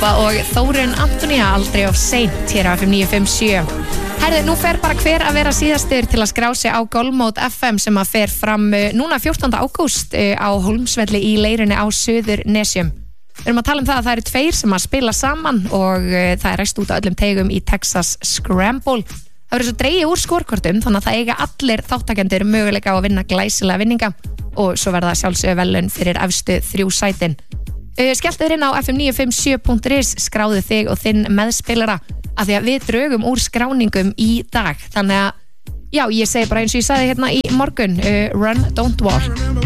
Bubba og Þórunn Antonía aldrei of seint hér á FM 957. Herðu, nú fer bara hver að vera síðastur til að skrá sig á Golfmót FM sem að fer fram núna 14. ágúst á Hólmsvelli í Leirunni á Suðurnesjum. Við erum að tala það að það eru tveir sem að spila saman og það er ræst út á öllum tegum í Texas Scramble. Það verður svo dregið úr skórkortum þannig að það eiga allir þáttakendur möguleika á að vinna glæsilega vinninga og svo verða sjálfsögðu verðlaun fyrir efstu 3 sætin. Skelltu þér inn á fm957.is, skráðu þig og þinn meðspilara af því að við drögum úr skráningum í dag. Þannig að, já, ég segi bara eins og ég sagði hérna í morgun, run, don't walk.